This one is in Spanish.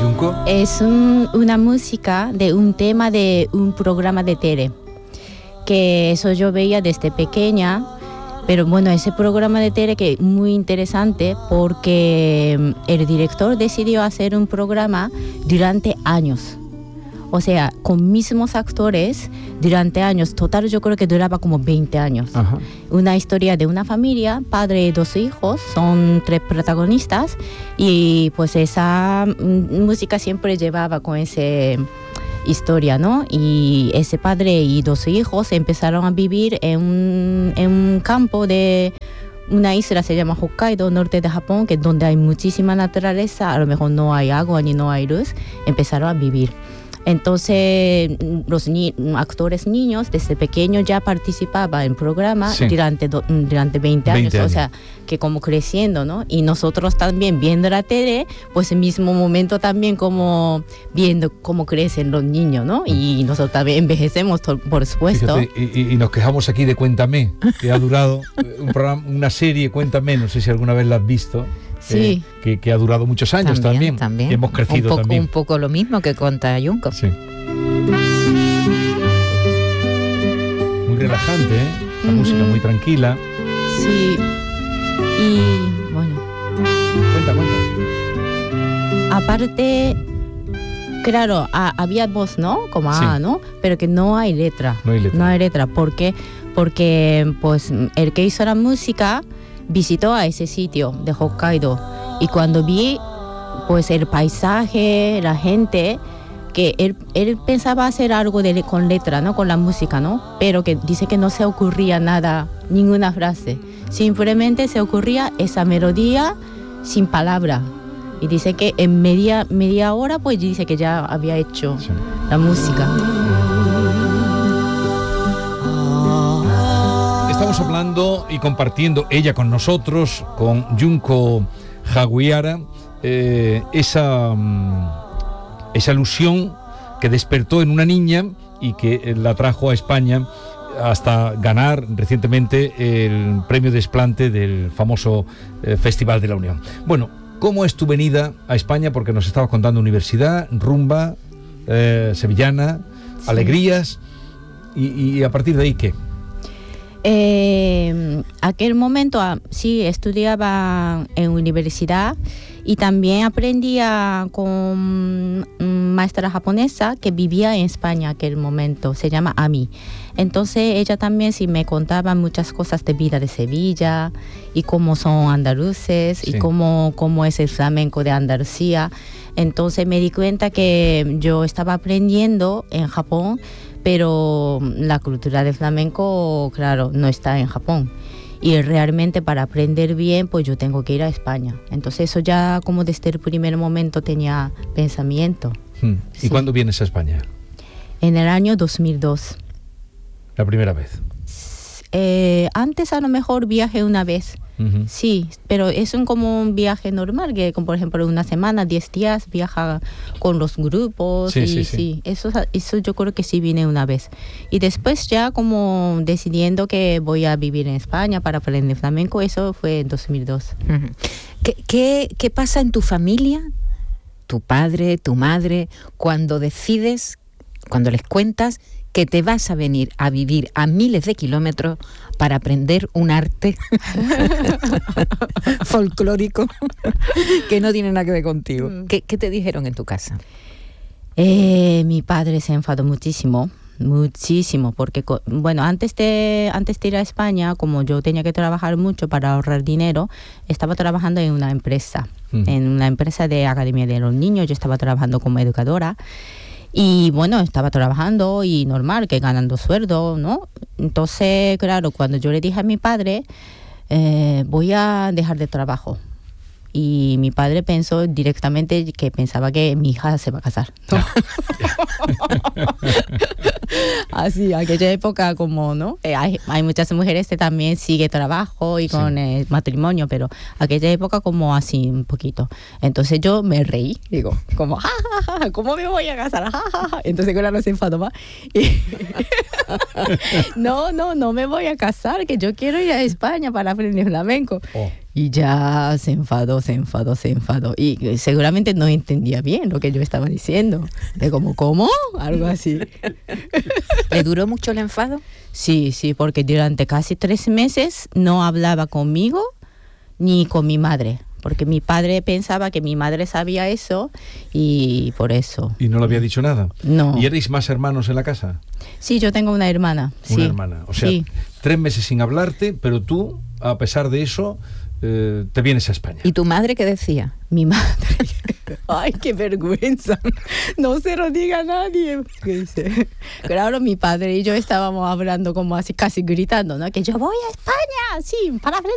Junco? Es una música de un tema de un programa de tele, que eso yo veía desde pequeña, pero bueno, ese programa de tele que es muy interesante porque el director decidió hacer un programa durante años. O sea, con mismos actores durante años. Total, yo creo que duraba como 20 años. Ajá. Una historia de una familia, padre y 2 hijos, son 3 protagonistas. Y pues esa música siempre llevaba con esa historia, ¿no? Y ese padre y 2 hijos empezaron a vivir en un campo de una isla, se llama Hokkaido, norte de Japón, que es donde hay muchísima naturaleza, a lo mejor no hay agua ni no hay luz. Empezaron a vivir. Entonces, los actores niños desde pequeños ya participaban en programas durante 20 años, o sea, que como creciendo, ¿no? Y nosotros también viendo la tele, pues en el mismo momento también como viendo cómo crecen los niños, ¿no? Y nosotros también envejecemos, por supuesto. Fíjate, y nos quejamos aquí de Cuéntame, que ha durado un programa, una serie, Cuéntame, no sé si alguna vez la has visto. Sí. Que ha durado muchos años también. También. Hemos crecido también. Un poco lo mismo que cuenta Junco. Sí. Muy relajante, ¿eh? La música muy tranquila. Sí. Y bueno. Cuenta. Aparte, claro, había voz, ¿no? Como ¿no? Pero que no hay letra. No hay letra. ¿Por qué? Porque pues el que hizo la música visitó a ese sitio de Hokkaido y cuando vi pues el paisaje, la gente, que él pensaba hacer algo con letra, ¿no? Con la música, ¿no? Pero que dice que no se ocurría nada, ninguna frase. Simplemente se ocurría esa melodía sin palabra. Y dice que en media hora pues dice que ya había hecho la música. Estamos hablando y compartiendo ella con nosotros, con Junco Jaguiara, esa ilusión que despertó en una niña y que la trajo a España hasta ganar recientemente el premio Desplante del famoso Festival de la Unión. Bueno, ¿cómo es tu venida a España? Porque nos estabas contando universidad, rumba, sevillana, alegrías, y a partir de ahí, ¿qué? Aquel momento sí estudiaba en universidad y también aprendía con maestra japonesa que vivía en España aquel momento, se llama Ami. Entonces ella también sí me contaba muchas cosas de vida de Sevilla y cómo son andaluces y cómo es el flamenco de Andalucía. Entonces me di cuenta que yo estaba aprendiendo en Japón, pero la cultura del flamenco, claro, no está en Japón. Y realmente para aprender bien, pues yo tengo que ir a España. Entonces eso ya como desde el primer momento tenía pensamiento. ¿Y cuándo vienes a España? En el año 2002. ¿La primera vez? Antes a lo mejor viajé una vez. Sí, pero es como un viaje normal, que como por ejemplo una semana, 10 días, viaja con los grupos. Sí. Eso yo creo que sí vine una vez. Y después ya como decidiendo que voy a vivir en España para aprender flamenco, eso fue en 2002. ¿Qué pasa en tu familia, tu padre, tu madre, cuando decides, cuando les cuentas que te vas a venir a vivir a miles de kilómetros para aprender un arte folclórico que no tiene nada que ver contigo? ¿Qué te dijeron en tu casa? Mi padre se enfadó muchísimo, porque bueno, antes de ir a España, como yo tenía que trabajar mucho para ahorrar dinero, estaba trabajando en una empresa, en una empresa de Academia de los Niños. Yo estaba trabajando como educadora. Y bueno, estaba trabajando y normal, que ganando sueldo, ¿no? Entonces, claro, cuando yo le dije a mi padre, voy a dejar de trabajo. Y mi padre pensó directamente que pensaba que mi hija se va a casar, ¿no? Así, aquella época como, ¿no? Hay muchas mujeres que también siguen trabajo y con matrimonio, pero aquella época como así un poquito. Entonces yo me reí, digo, como, ja, ja, ja, ¿cómo me voy a casar? Ja, ja, ja. Entonces claro, se enfadó más. Y no me voy a casar, que yo quiero ir a España para aprender flamenco. Y ya se enfadó. Y seguramente no entendía bien lo que yo estaba diciendo. De como, ¿cómo? Algo así. ¿Le duró mucho el enfado? Sí, porque durante casi 3 meses no hablaba conmigo ni con mi madre. Porque mi padre pensaba que mi madre sabía eso y por eso. ¿Y no le había dicho nada? No. ¿Y erais más hermanos en la casa? Sí, yo tengo una hermana. Una hermana. O sea, sí. 3 meses sin hablarte, pero tú, a pesar de eso, te vienes a España. ¿Y tu madre qué decía? Mi madre. Ay, qué vergüenza. No se lo diga a nadie. Dice. Claro, mi padre y yo estábamos hablando como así, casi gritando, ¿no? Que yo voy a España, sí, para